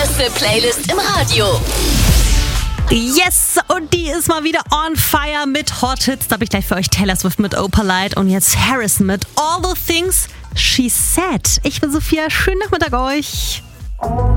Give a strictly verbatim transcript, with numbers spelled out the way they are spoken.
beste Playlist im Radio. Yes, und die ist mal wieder on fire mit Hot Hits. Da habe ich gleich für euch Taylor Swift mit Opalite und jetzt Harrison mit All the Things She Said. Ich bin Sophia, schönen Nachmittag euch.